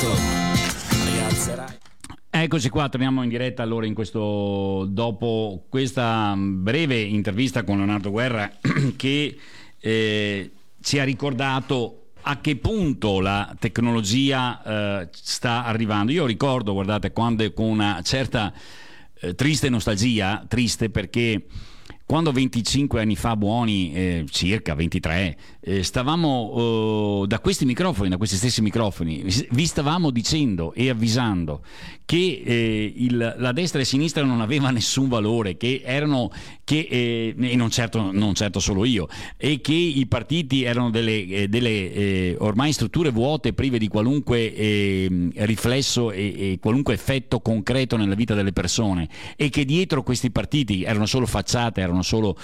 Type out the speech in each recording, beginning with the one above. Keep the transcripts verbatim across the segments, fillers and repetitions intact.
tutto rialzerai. Eccoci qua, torniamo in diretta allora in questo, dopo questa breve intervista con Leonardo Guerra che eh, ci ha ricordato a che punto la tecnologia eh, sta arrivando. Io ricordo, guardate, quando con una certa eh, triste nostalgia, triste perché quando venticinque anni fa buoni, eh, circa ventitré, eh, stavamo eh, da questi microfoni, da questi stessi microfoni, vi stavamo dicendo e avvisando che eh, il, la destra e la sinistra non aveva nessun valore, che erano, che, eh, e non certo, non certo solo io, e che i partiti erano delle, eh, delle eh, ormai strutture vuote, prive di qualunque eh, riflesso e, e qualunque effetto concreto nella vita delle persone, e che dietro questi partiti erano solo facciate, erano solo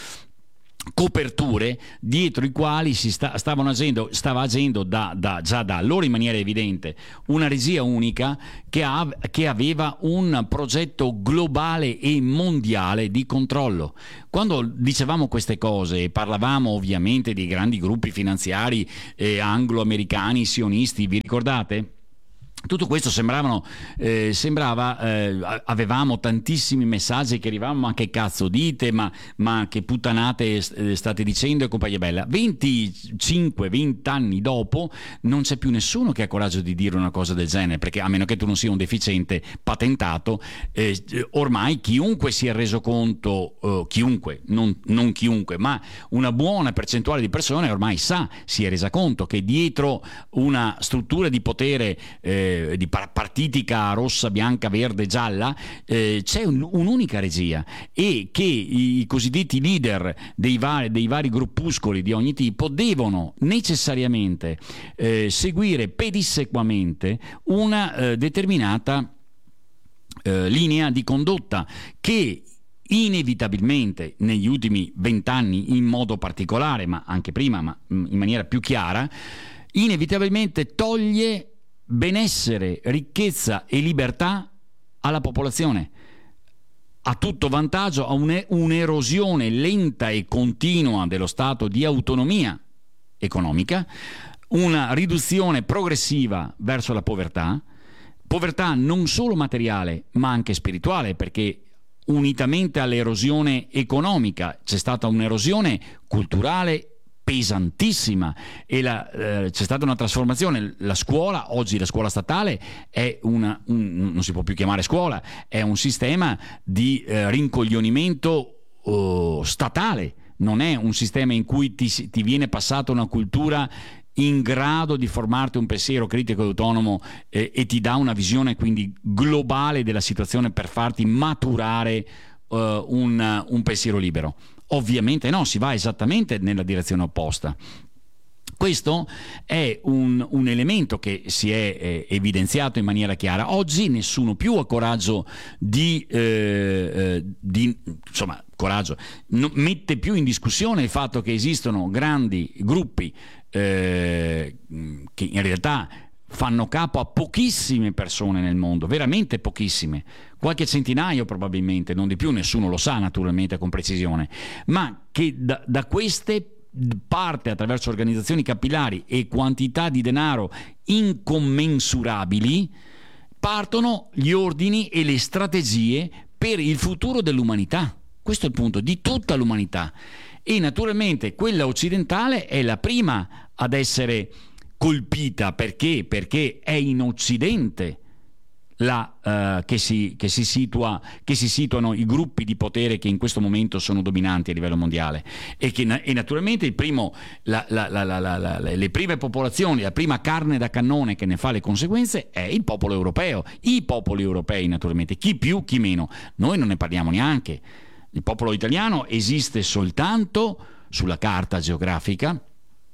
coperture dietro i quali si sta, stavano agendo, stava agendo da, da, già da allora in maniera evidente una regia unica che, ha, che aveva un progetto globale e mondiale di controllo. Quando dicevamo queste cose e parlavamo ovviamente di grandi gruppi finanziari eh, anglo-americani, sionisti, vi ricordate? Tutto questo sembravano, eh, sembrava, eh, avevamo tantissimi messaggi che arrivavano, ma che cazzo dite, ma, ma che puttanate state dicendo e compagnia bella. venticinque venti anni dopo non c'è più nessuno che ha coraggio di dire una cosa del genere, perché a meno che tu non sia un deficiente patentato, eh, ormai chiunque si è reso conto, eh, chiunque, non, non chiunque, ma una buona percentuale di persone ormai sa, si è resa conto che dietro una struttura di potere eh, di partitica rossa, bianca, verde, gialla, eh, c'è un, un'unica regia, e che i cosiddetti leader dei vari, dei vari gruppuscoli di ogni tipo devono necessariamente eh, seguire pedissequamente una eh, determinata eh, linea di condotta che inevitabilmente negli ultimi vent'anni in modo particolare, ma anche prima, ma in maniera più chiara, inevitabilmente toglie benessere, ricchezza e libertà alla popolazione, a tutto vantaggio, a un'erosione lenta e continua dello stato di autonomia economica, una riduzione progressiva verso la povertà, povertà non solo materiale ma anche spirituale, perché unitamente all'erosione economica c'è stata un'erosione culturale pesantissima, e la, eh, c'è stata una trasformazione. La scuola, oggi la scuola statale è una, un, non si può più chiamare scuola, è un sistema di eh, rincoglionimento oh, statale, non è un sistema in cui ti, ti viene passata una cultura in grado di formarti un pensiero critico e autonomo eh, e ti dà una visione quindi globale della situazione per farti maturare uh, un, un pensiero libero. Ovviamente no, si va esattamente nella direzione opposta. Questo è un, un elemento che si è eh, evidenziato in maniera chiara. Oggi nessuno più ha coraggio di, eh, eh, di insomma, coraggio, no, mette più in discussione il fatto che esistono grandi gruppi eh, che in realtà fanno capo a pochissime persone nel mondo, veramente pochissime, qualche centinaio probabilmente, non di più, nessuno lo sa naturalmente con precisione, ma che da, da queste parte attraverso organizzazioni capillari e quantità di denaro incommensurabili partono gli ordini e le strategie per il futuro dell'umanità. Questo è il punto, di tutta l'umanità, e naturalmente quella occidentale è la prima ad essere colpita. Perché? Perché è in Occidente la, uh, che, si, che, si situa, che si situano i gruppi di potere che in questo momento sono dominanti a livello mondiale, e che e naturalmente il primo, la, la, la, la, la, la, le prime popolazioni, la prima carne da cannone che ne fa le conseguenze è il popolo europeo, i popoli europei naturalmente, chi più chi meno. Noi non ne parliamo neanche. Il popolo italiano esiste soltanto sulla carta geografica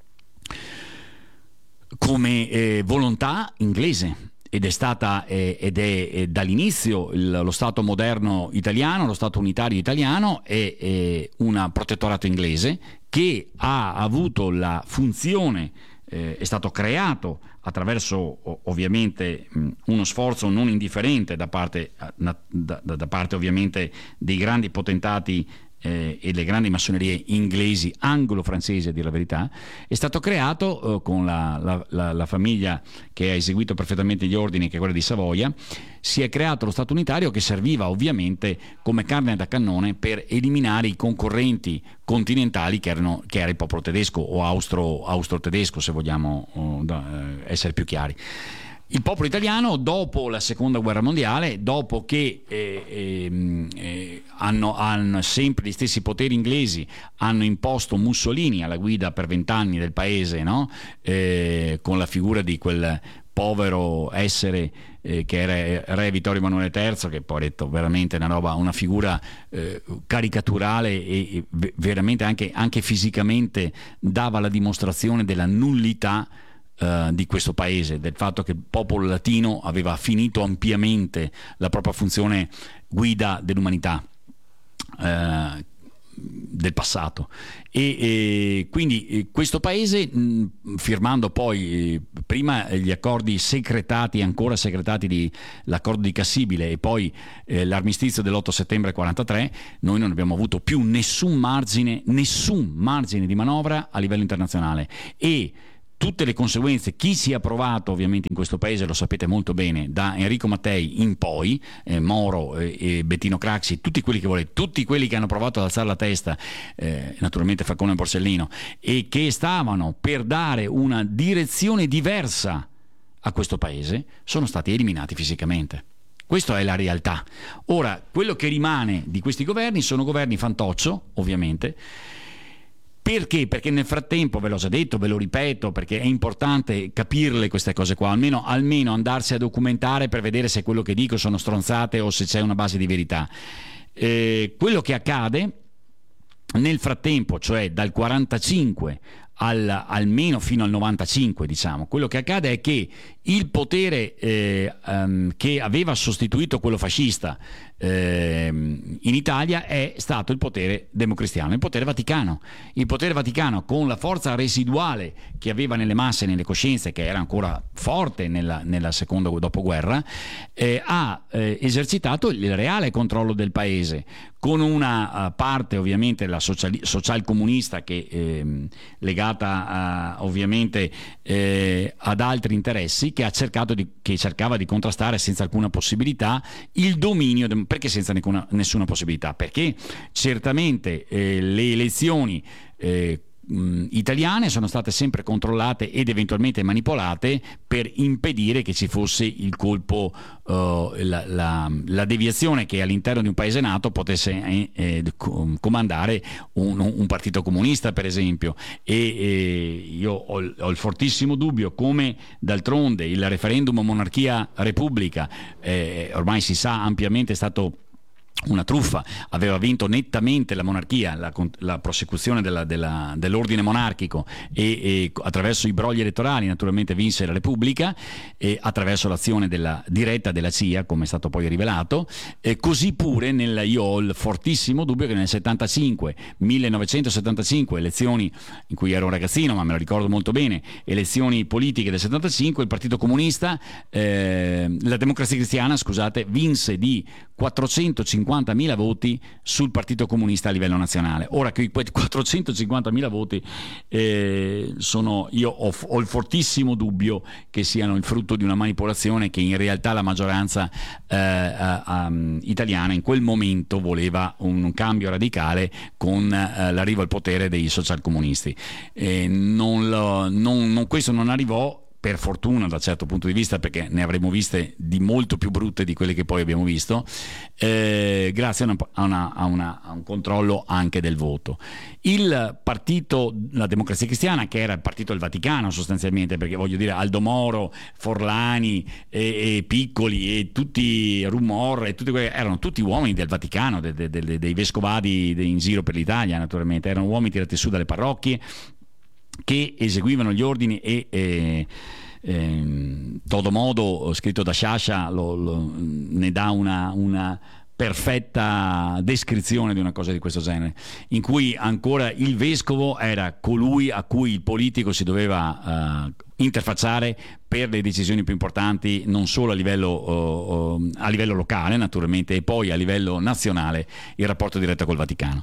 come eh, volontà inglese, ed è stata eh, ed è eh, dall'inizio il, lo Stato moderno italiano, lo Stato unitario italiano è, è un protettorato inglese che ha avuto la funzione, eh, è stato creato attraverso ovviamente mh, uno sforzo non indifferente da parte, da, da, da parte ovviamente dei grandi potentati eh, e le grandi massonerie inglesi, anglo-francesi a dire la verità, è stato creato eh, con la, la, la, la famiglia che ha eseguito perfettamente gli ordini, che è quella di Savoia. Si è creato lo Stato unitario che serviva ovviamente come carne da cannone per eliminare i concorrenti continentali che erano che era il popolo tedesco o austro, austro-tedesco, se vogliamo oh, da, eh, essere più chiari. Il popolo italiano, dopo la seconda guerra mondiale, dopo che eh, eh, eh, hanno, hanno sempre gli stessi poteri inglesi, hanno imposto Mussolini alla guida per vent'anni del paese, no? eh, con la figura di quel povero essere eh, che era re Vittorio Emanuele terzo, che poi ha detto veramente una roba, una figura eh, caricaturale e, e veramente anche, anche fisicamente dava la dimostrazione della nullità Uh, di questo paese, del fatto che il popolo latino aveva finito ampiamente la propria funzione guida dell'umanità uh, del passato e, e quindi eh, questo paese mh, firmando poi eh, prima gli accordi segretati, ancora segretati di l'accordo di Cassibile e poi eh, l'armistizio dell'otto settembre quarantatré, noi non abbiamo avuto più nessun margine nessun margine di manovra a livello internazionale e tutte le conseguenze, chi si è approvato ovviamente in questo paese lo sapete molto bene, da Enrico Mattei in poi, eh, Moro eh, e Bettino Craxi, tutti quelli che volete, tutti quelli che hanno provato ad alzare la testa, eh, naturalmente Falcone e Borsellino, e che stavano per dare una direzione diversa a questo paese, sono stati eliminati fisicamente. Questa è la realtà. Ora, quello che rimane di questi governi sono governi fantoccio, ovviamente. Perché? Perché nel frattempo, ve l'ho già detto, ve lo ripeto, perché è importante capirle queste cose qua, almeno, almeno andarsi a documentare per vedere se quello che dico sono stronzate o se c'è una base di verità. Eh, quello che accade nel frattempo, cioè dal quarantacinque al, almeno fino al novantacinque, diciamo, quello che accade è che il potere eh, um, che aveva sostituito quello fascista eh, in Italia è stato il potere democristiano, il potere vaticano. Il potere vaticano, con la forza residuale che aveva nelle masse e nelle coscienze, che era ancora forte nella, nella seconda dopoguerra, eh, ha eh, esercitato il reale controllo del paese, con una uh, parte ovviamente la social, social comunista che eh, legata a, ovviamente eh, ad altri interessi, che ha cercato di, che cercava di contrastare senza alcuna possibilità il dominio. Perché senza nessuna, nessuna possibilità? Perché certamente eh, le elezioni eh, italiane sono state sempre controllate ed eventualmente manipolate per impedire che ci fosse il colpo, uh, la, la, la deviazione che all'interno di un paese nato potesse eh, eh, comandare un, un partito comunista, per esempio. E eh, io ho, ho il fortissimo dubbio come d'altronde il referendum monarchia-repubblica eh, ormai si sa ampiamente è stato una truffa, aveva vinto nettamente la monarchia, la, la prosecuzione della, della, dell'ordine monarchico e, e attraverso i brogli elettorali naturalmente vinse la Repubblica e attraverso l'azione della, diretta della C I A, come è stato poi rivelato. E così pure nel, io ho il fortissimo dubbio che nel settantacinque, millenovecentosettantacinque, elezioni in cui ero un ragazzino ma me lo ricordo molto bene, elezioni politiche del settantacinque, il Partito Comunista, eh, la Democrazia Cristiana, scusate, vinse di quattrocentocinquantamila voti sul Partito Comunista a livello nazionale. Ora che quei quattrocentocinquantamila voti eh, sono, io ho, ho il fortissimo dubbio che siano il frutto di una manipolazione, che in realtà la maggioranza eh, um, italiana in quel momento voleva un, un cambio radicale con eh, l'arrivo al potere dei socialcomunisti. Eh, non lo, non, non, questo non arrivò, per fortuna da un certo punto di vista, perché ne avremmo viste di molto più brutte di quelle che poi abbiamo visto, eh, grazie a, una, a, una, a, una, a un controllo anche del voto. Il partito, la Democrazia Cristiana, che era il partito del Vaticano sostanzialmente, perché voglio dire Aldo Moro, Forlani e, e Piccoli e tutti Rumor e tutti quelli, erano tutti uomini del Vaticano, de, de, de, dei vescovadi in giro per l'Italia, naturalmente erano uomini tirati su dalle parrocchie che eseguivano gli ordini e eh, eh, Todo Modo, scritto da Sciascia, lo, lo, ne dà una, una perfetta descrizione di una cosa di questo genere, in cui ancora il vescovo era colui a cui il politico si doveva uh, interfacciare per le decisioni più importanti, non solo a livello, uh, uh, a livello locale naturalmente, e poi a livello nazionale, il rapporto diretto col Vaticano.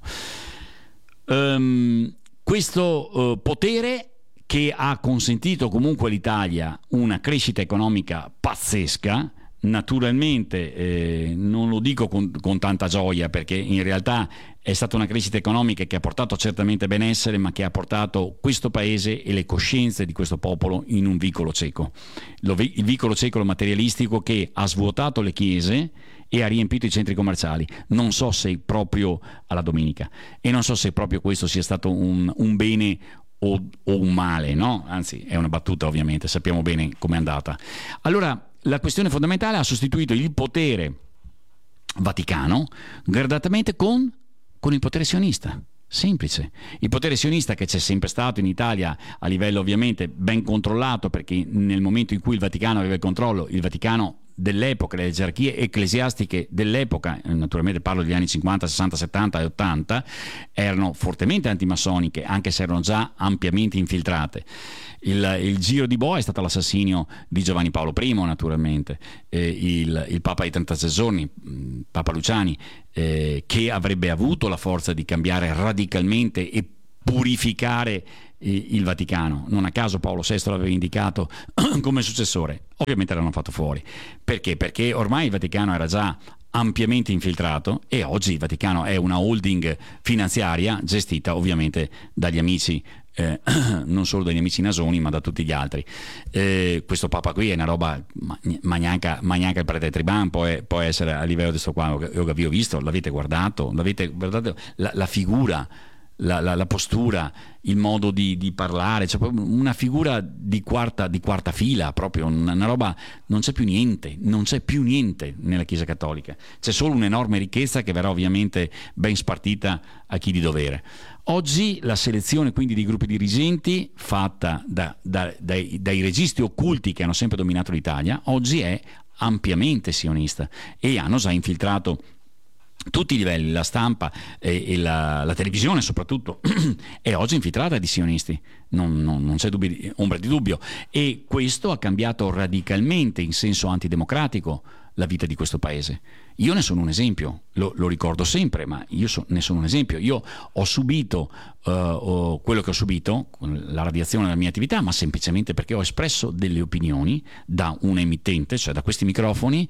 Um, questo uh, potere che ha consentito comunque all'Italia una crescita economica pazzesca. Naturalmente eh, non lo dico con, con tanta gioia, perché in realtà è stata una crescita economica che ha portato certamente benessere, ma che ha portato questo paese e le coscienze di questo popolo in un vicolo cieco. Lo, il vicolo cieco materialistico che ha svuotato le chiese e ha riempito i centri commerciali. Non so se proprio alla domenica, e non so se proprio questo sia stato un, un bene o, o un male, no? Anzi, è una battuta, ovviamente, sappiamo bene com'è andata. Allora, la questione fondamentale ha sostituito il potere vaticano gradatamente con, con il potere sionista. Semplice. Il potere sionista, che c'è sempre stato in Italia a livello ovviamente ben controllato, perché nel momento in cui il Vaticano aveva il controllo, il Vaticano dell'epoca, le gerarchie ecclesiastiche dell'epoca, naturalmente parlo degli anni cinquanta, sessanta, settanta e ottanta, erano fortemente antimassoniche, anche se erano già ampiamente infiltrate. Il, il giro di boa è stato l'assassinio di Giovanni Paolo primo, naturalmente, eh, il, il Papa di trentasei giorni, Papa Luciani, eh, che avrebbe avuto la forza di cambiare radicalmente e purificare il Vaticano. Non a caso Paolo sesto l'aveva indicato come successore. Ovviamente l'hanno fatto fuori. Perché? Perché ormai il Vaticano era già ampiamente infiltrato, e oggi il Vaticano è una holding finanziaria gestita ovviamente dagli amici, eh, non solo dagli amici nasoni, ma da tutti gli altri. Eh, questo Papa qui è una roba, ma, ma, neanche, ma neanche il prete Triban può, può essere a livello di questo qua. Io vi ho visto, l'avete guardato, l'avete guardato, la, la figura, La, la, la postura, il modo di, di parlare, cioè una figura di quarta, di quarta fila, proprio una, una roba. Non c'è più niente, non c'è più niente nella Chiesa Cattolica, c'è solo un'enorme ricchezza che verrà ovviamente ben spartita a chi di dovere. Oggi la selezione quindi di gruppi dirigenti fatta da, da, dai, dai registi occulti che hanno sempre dominato l'Italia oggi è ampiamente sionista, e hanno già infiltrato tutti i livelli, la stampa e, e la, la televisione soprattutto è oggi infiltrata di sionisti, non, non, non c'è dubbi, ombra di dubbio, e questo ha cambiato radicalmente in senso antidemocratico la vita di questo paese. Io ne sono un esempio, lo, lo ricordo sempre, ma io so, ne sono un esempio. Io ho subito uh, uh, quello che ho subito, la radiazione della mia attività, ma semplicemente perché ho espresso delle opinioni da un emittente, cioè da questi microfoni,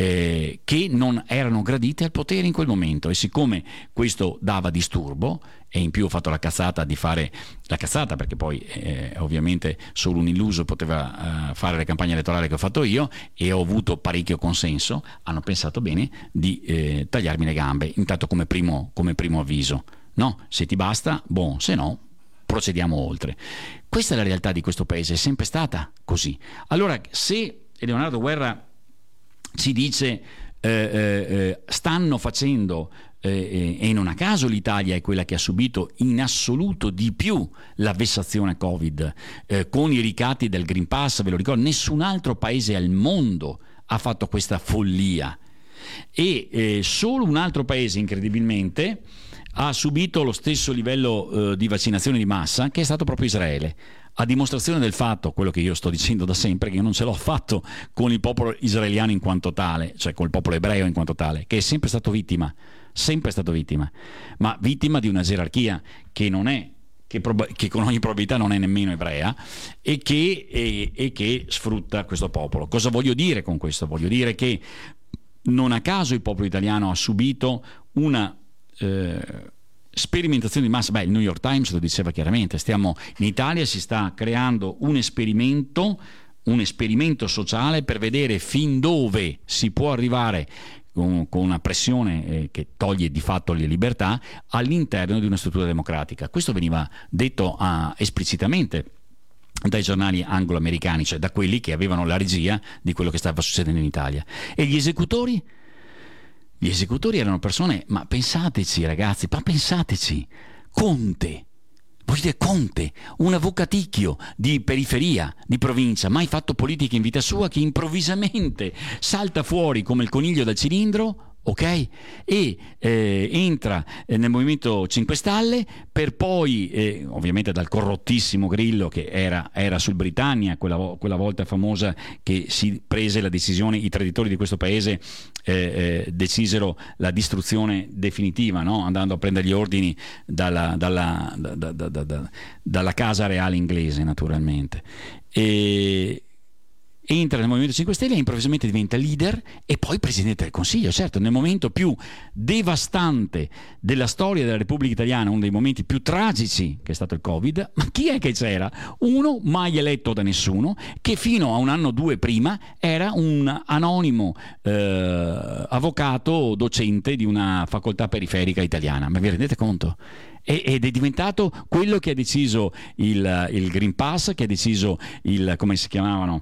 eh, che non erano gradite al potere in quel momento, e siccome questo dava disturbo, e in più ho fatto la cazzata di fare la cazzata, perché poi eh, ovviamente solo un illuso poteva uh, fare le campagne elettorali che ho fatto io, e ho avuto parecchio consenso, hanno pensato bene di eh, tagliarmi le gambe, intanto come primo, come primo avviso. No, se ti basta, buon, se no procediamo oltre. Questa è la realtà di questo paese, è sempre stata così. Allora, se Leonardo Guerra ci dice eh, eh, stanno facendo eh, e non a caso l'Italia è quella che ha subito in assoluto di più la vessazione Covid, eh, con i ricatti del Green Pass, ve lo ricordo, nessun altro paese al mondo ha fatto questa follia, e eh, solo un altro paese incredibilmente ha subito lo stesso livello eh, di vaccinazione di massa, che è stato proprio Israele, a dimostrazione del fatto, quello che io sto dicendo da sempre, che io non ce l'ho fatto con il popolo israeliano in quanto tale, cioè con il popolo ebreo in quanto tale, che è sempre stato vittima, sempre stato vittima, ma vittima di una gerarchia che non è Che, prob- che con ogni probabilità non è nemmeno ebrea, e che, e, e che sfrutta questo popolo. Cosa voglio dire con questo? Voglio dire che non a caso il popolo italiano ha subito una eh, sperimentazione di massa. Beh, il New York Times lo diceva chiaramente, stiamo, in Italia si sta creando un esperimento, un esperimento sociale per vedere fin dove si può arrivare con una pressione eh, che toglie di fatto le libertà all'interno di una struttura democratica. Questo veniva detto ah, esplicitamente dai giornali anglo-americani, cioè da quelli che avevano la regia di quello che stava succedendo in Italia. E gli esecutori? Gli esecutori erano persone, ma pensateci ragazzi, ma pensateci, Conte, voglio dire Conte, un avvocaticchio di periferia, di provincia, mai fatto politica in vita sua, che improvvisamente salta fuori come il coniglio dal cilindro, ok? E eh, entra eh, nel Movimento cinque Stelle per poi, eh, ovviamente dal corrottissimo Grillo che era, era sul Britannia, quella, quella volta famosa che si prese la decisione, i traditori di questo paese eh, eh, decisero la distruzione definitiva, no? Andando a prendere gli ordini dalla, dalla, da, da, da, da, da, dalla casa reale inglese, naturalmente. E entra nel Movimento cinque Stelle e improvvisamente diventa leader e poi Presidente del Consiglio, certo, nel momento più devastante della storia della Repubblica Italiana, uno dei momenti più tragici che è stato il Covid. Ma chi è che c'era? Uno mai eletto da nessuno, che fino a un anno o due prima era un anonimo eh, avvocato docente di una facoltà periferica italiana. Ma vi rendete conto? Ed è diventato quello che ha deciso il, il Green Pass, che ha deciso il, come si chiamavano,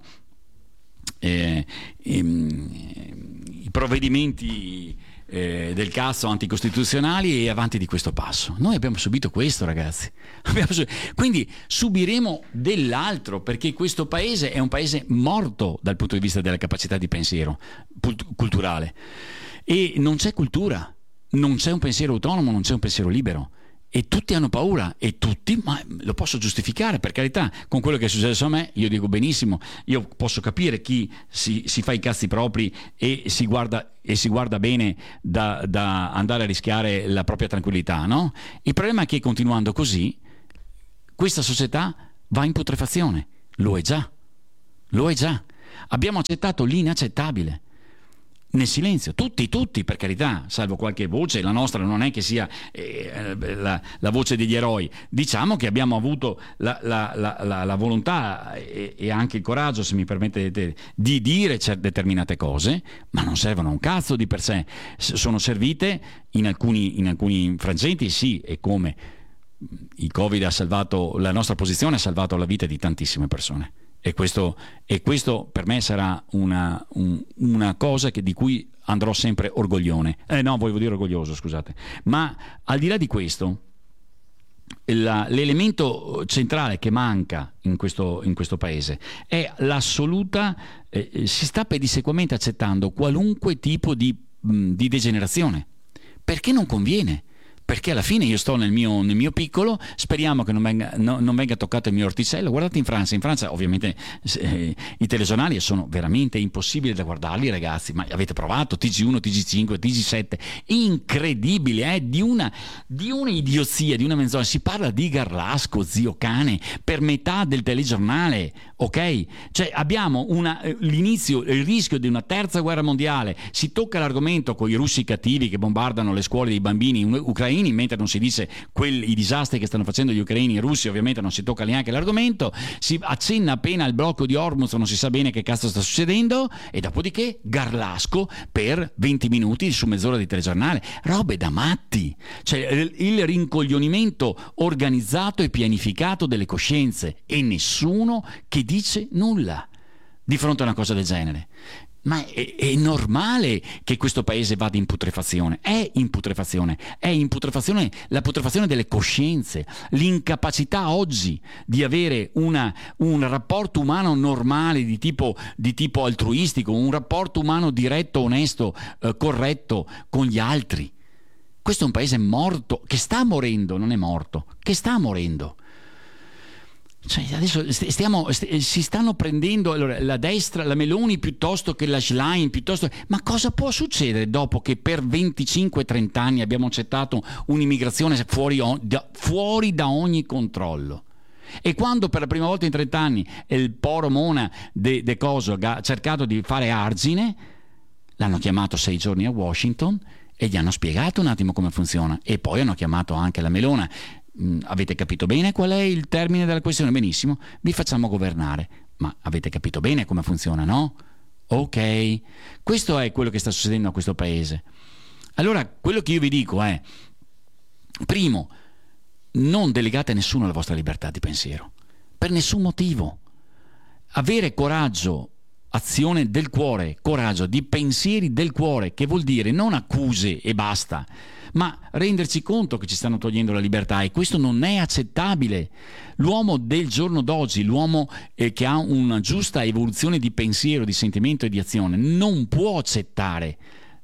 Eh, ehm, i provvedimenti eh, del cazzo anticostituzionali, e avanti di questo passo. Noi abbiamo subito questo, ragazzi. Abbiamo sub... Quindi subiremo dell'altro, perché questo paese è un paese morto dal punto di vista della capacità di pensiero culturale, e non c'è cultura, non c'è un pensiero autonomo, non c'è un pensiero libero. E tutti hanno paura, e tutti, ma lo posso giustificare, per carità, con quello che è successo a me, io dico benissimo, io posso capire chi si, si fa i cazzi propri e si guarda, e si guarda bene da, da andare a rischiare la propria tranquillità, no? Il problema è che continuando così questa società va in putrefazione, lo è già, lo è già. Abbiamo accettato l'inaccettabile. Nel silenzio, tutti, tutti, per carità, salvo qualche voce, la nostra non è che sia eh, la, la voce degli eroi. Diciamo che abbiamo avuto la, la, la, la, la volontà e, e anche il coraggio, se mi permettete, di dire certe determinate cose, ma non servono un cazzo di per sé. Sono servite in alcuni, in alcuni frangenti, sì, e come il Covid ha salvato, la nostra posizione ha salvato la vita di tantissime persone. E questo, e questo per me sarà una, un, una cosa che, di cui andrò sempre orgoglione. Eh, no, volevo dire orgoglioso, scusate. Ma al di là di questo, la, l'elemento centrale che manca in questo, in questo paese è l'assoluta... Eh, si sta pedissequamente accettando qualunque tipo di, mh, di degenerazione, perché non conviene. Perché alla fine io sto nel mio, nel mio piccolo, speriamo che non venga, no, non venga toccato il mio orticello. Guardate in Francia, in Francia ovviamente eh, i telegiornali sono veramente impossibili da guardarli, ragazzi, ma avete provato T G uno, T G cinque, T G sette, incredibile, eh? di, una, di una idiozia, di una menzogna. Si parla di Garlasco, zio cane, per metà del telegiornale, ok? Cioè abbiamo una, l'inizio, il rischio di una terza guerra mondiale, si tocca l'argomento con i russi cattivi che bombardano le scuole dei bambini ucraini, mentre non si dice quelli, i disastri che stanno facendo gli ucraini e i russi, ovviamente non si tocca neanche l'argomento, si accenna appena al blocco di Hormuz, non si sa bene che cazzo sta succedendo, e dopodiché Garlasco per venti minuti su mezz'ora di telegiornale, robe da matti, cioè il rincoglionimento organizzato e pianificato delle coscienze, e nessuno che dice nulla di fronte a una cosa del genere. Ma è, è normale che questo paese vada in putrefazione, è in putrefazione, è in putrefazione la putrefazione delle coscienze, l'incapacità oggi di avere una, un rapporto umano normale di tipo, di tipo altruistico, un rapporto umano diretto, onesto, eh, corretto con gli altri. Questo è un paese morto, che sta morendo, non è morto, che sta morendo. Cioè, adesso stiamo, st- si stanno prendendo allora, la destra, la Meloni piuttosto che la Schlein, piuttosto... ma cosa può succedere dopo che per venticinque trenta anni abbiamo accettato un'immigrazione fuori, o- da, fuori da ogni controllo? E quando per la prima volta in trenta anni il poro Mona de, de Coso ha cercato di fare argine, l'hanno chiamato sei giorni a Washington e gli hanno spiegato un attimo come funziona, e poi hanno chiamato anche la Melona. Avete capito bene qual è il termine della questione? Benissimo, vi facciamo governare. Ma avete capito bene come funziona, no? Ok, questo è quello che sta succedendo a questo paese. Allora, quello che io vi dico è: primo, non delegate a nessuno la vostra libertà di pensiero, per nessun motivo. Avere coraggio, azione del cuore, coraggio di pensieri del cuore, che vuol dire non accuse e basta, ma renderci conto che ci stanno togliendo la libertà, e questo non è accettabile. L'uomo del giorno d'oggi, l'uomo eh, che ha una giusta evoluzione di pensiero, di sentimento e di azione, non può accettare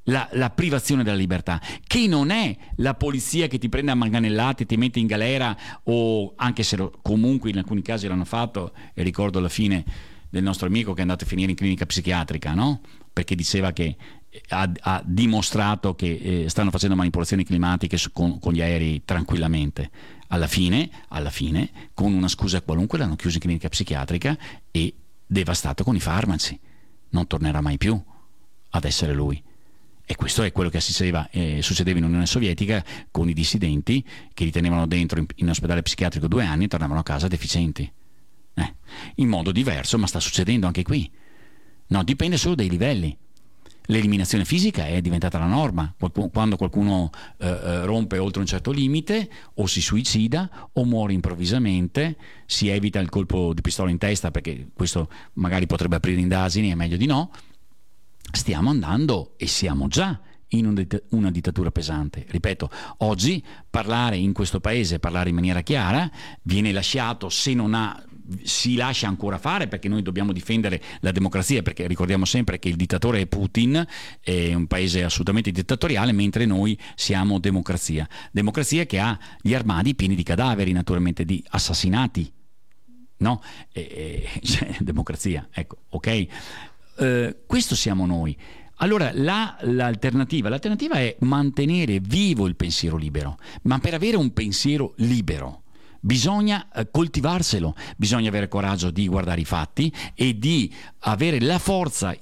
La, la privazione della libertà, che non è la polizia che ti prende a manganellate, ti mette in galera, o anche se lo, comunque in alcuni casi l'hanno fatto, e ricordo la fine del nostro amico che è andato a finire in clinica psichiatrica, no? Perché diceva che ha, ha dimostrato che eh, stanno facendo manipolazioni climatiche su, con, con gli aerei tranquillamente. Alla fine, alla fine, con una scusa qualunque l'hanno chiuso in clinica psichiatrica e devastato con i farmaci. Non tornerà mai più ad essere lui. E questo è quello che succedeva, eh, succedeva in Unione Sovietica con i dissidenti che li tenevano dentro in, in ospedale psichiatrico due anni e tornavano a casa deficienti. Eh, in modo diverso, ma sta succedendo anche qui. No, dipende solo dai livelli. L'eliminazione fisica è diventata la norma. Quando qualcuno eh, rompe oltre un certo limite, o si suicida o muore improvvisamente, si evita il colpo di pistola in testa, perché questo magari potrebbe aprire indagini, è meglio di no. Stiamo andando, e siamo già in una dittatura pesante. Ripeto, oggi parlare in questo paese, parlare in maniera chiara, viene lasciato, se non ha, si lascia ancora fare, perché noi dobbiamo difendere la democrazia, perché ricordiamo sempre che il dittatore è Putin, è un paese assolutamente dittatoriale, mentre noi siamo democrazia. Democrazia che ha gli armadi pieni di cadaveri, naturalmente, di assassinati. No? E, e, cioè, democrazia, ecco, ok? Uh, questo siamo noi. Allora la, l'alternativa l'alternativa è mantenere vivo il pensiero libero, ma per avere un pensiero libero bisogna uh, coltivarselo, bisogna avere coraggio di guardare i fatti e di avere la forza